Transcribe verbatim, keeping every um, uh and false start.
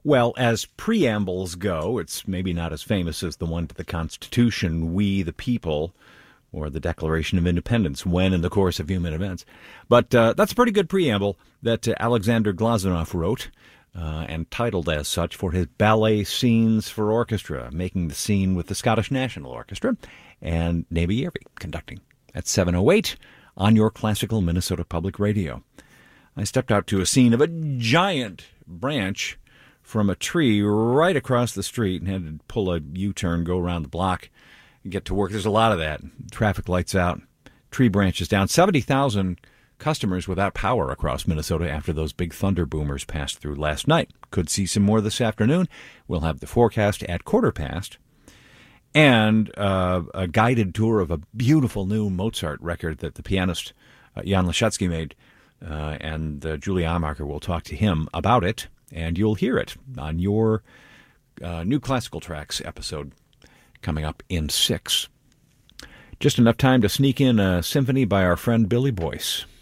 Well, as preambles go, it's maybe not as famous as the one to the Constitution, We the People, or the Declaration of Independence, when in the course of human events. But uh, that's a pretty good preamble that uh, Alexander Glazunov wrote, uh, and titled as such for his ballet scenes for orchestra, making the scene with the Scottish National Orchestra, and Neva Yerby conducting at seven oh eight on your classical Minnesota Public Radio. I stepped out to a scene of a giant branch from a tree right across the street and had to pull a U-turn, go around the block, and get to work. There's a lot of that. Traffic lights out, tree branches down. seventy thousand customers without power across Minnesota after those big thunder boomers passed through last night. Could see some more this afternoon. We'll have the forecast at quarter past. And uh, a guided tour of a beautiful new Mozart record that the pianist uh, Jan Leszecki made. Uh, and uh, Julie Amacher will talk to him about it. And you'll hear it on your uh, New Classical Tracks episode coming up in six. Just enough time to sneak in a symphony by our friend Billy Boyce.